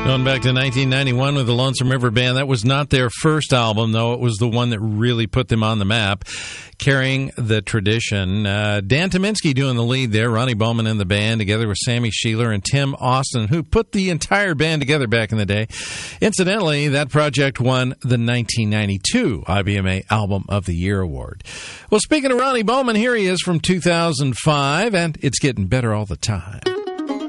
Going back to 1991 with the Lonesome River Band. That was not their first album, though. It was the one that really put them on the map, carrying the tradition. Dan Tyminski doing the lead there, Ronnie Bowman in the band, together with Sammy Sheeler and Tim Austin, who put the entire band together back in the day. Incidentally, that project won the 1992 IBMA Album of the Year award. Well, speaking of Ronnie Bowman, here he is from 2005, and it's getting better all the time.